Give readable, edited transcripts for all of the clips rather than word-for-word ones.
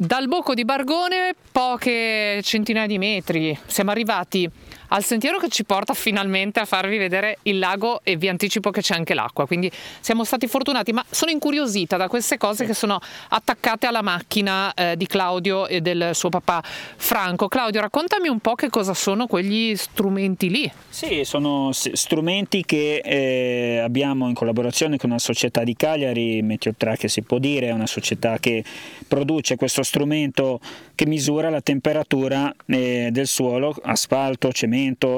Dal Bocco di Bargone, poche centinaia di metri, siamo arrivati al sentiero che ci porta finalmente a farvi vedere il lago, e vi anticipo che c'è anche l'acqua, quindi siamo stati fortunati, ma sono incuriosita da queste cose che sono attaccate alla macchina di Claudio e del suo papà Franco. Claudio, raccontami un po' che cosa sono quegli strumenti lì. Sì, sono strumenti che abbiamo in collaborazione con una società di Cagliari, Meteotrack si può dire, è una società che produce questo strumento che misura la temperatura del suolo, asfalto, cemento,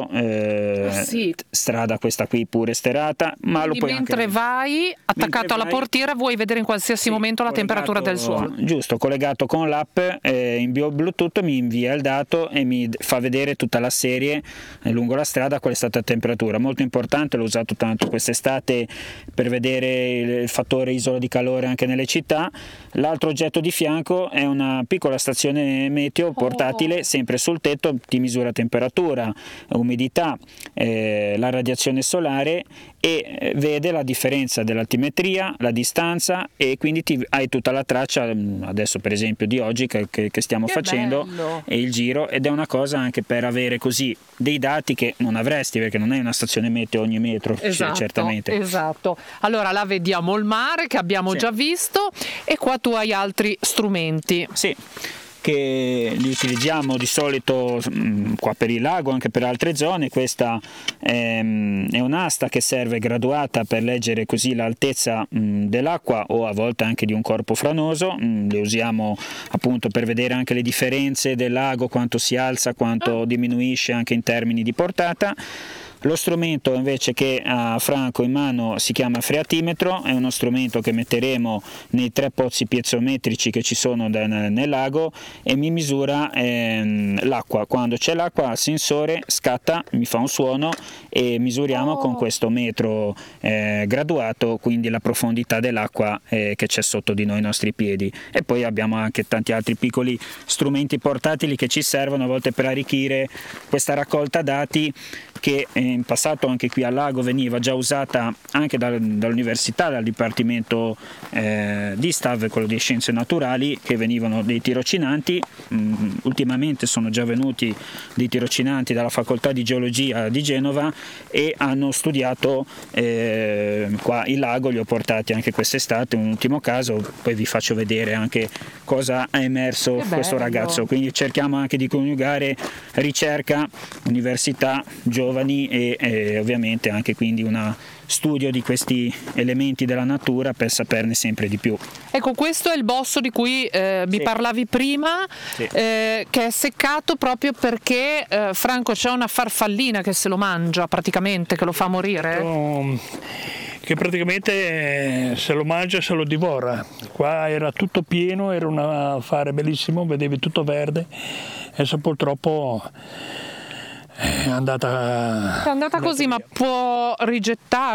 sì. strada questa qui pure sterata, ma Quindi lo puoi mentre anche... vai attaccato alla portiera vuoi vedere in qualsiasi momento la temperatura del suolo. Giusto, collegato con l'app, invio Bluetooth, mi invia il dato e mi fa vedere tutta la serie lungo la strada qual è stata la temperatura. Molto importante, l'ho usato tanto quest'estate per vedere il fattore isola di calore anche nelle città. L'altro oggetto di fianco è una piccola stazione meteo portatile, sempre sul tetto, ti misura temperatura, umidità, la radiazione solare e vede la differenza dell'altimetria, la distanza, e quindi hai tutta la traccia adesso per esempio di oggi che stiamo facendo, bello. E il giro, ed è una cosa anche per avere così dei dati che non avresti, perché non è una stazione meteo ogni metro. Esatto, certamente. Esatto. Allora là vediamo il mare che abbiamo già visto, e qua tu hai altri strumenti. Sì, che li utilizziamo di solito qua per il lago, anche per altre zone. Questa è un'asta che serve graduata per leggere così l'altezza dell'acqua, o a volte anche di un corpo franoso. Le usiamo appunto per vedere anche le differenze del lago, quanto si alza, quanto diminuisce anche in termini di portata. Lo strumento invece che ha Franco in mano si chiama freatimetro, è uno strumento che metteremo nei 3 pozzi piezometrici che ci sono nel lago, e mi misura l'acqua. Quando c'è l'acqua il sensore scatta, mi fa un suono, e misuriamo con questo metro graduato quindi la profondità dell'acqua che c'è sotto di noi, i nostri piedi. E poi abbiamo anche tanti altri piccoli strumenti portatili che ci servono a volte per arricchire questa raccolta dati, che in passato anche qui al lago veniva già usata anche dall'università, dal dipartimento di STAV, quello di scienze naturali, che venivano dei tirocinanti. Ultimamente sono già venuti dei tirocinanti dalla facoltà di geologia di Genova e hanno studiato qua il lago. Li ho portati anche quest'estate, un ultimo caso, poi vi faccio vedere anche cosa ha emerso questo ragazzo. Quindi cerchiamo anche di coniugare ricerca, università, giovani e ovviamente anche quindi una studio di questi elementi della natura per saperne sempre di più. Ecco, questo è il bosso di cui mi parlavi prima, che è seccato proprio perché Franco c'è una farfallina che se lo mangia praticamente, che lo fa morire. Che praticamente se lo mangia, se lo divora. Qua era tutto pieno, era un affare bellissimo, vedevi tutto verde. Adesso purtroppo è andata così, ma può rigettare